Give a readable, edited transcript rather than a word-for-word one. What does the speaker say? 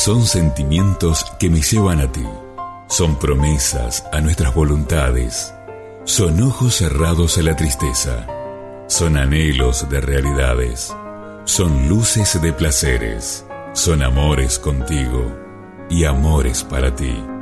Son sentimientos que me llevan a ti. Son promesas a nuestras voluntades. Son ojos cerrados a la tristeza. Son anhelos de realidades. Son luces de placeres. Son amores contigo y amores para ti.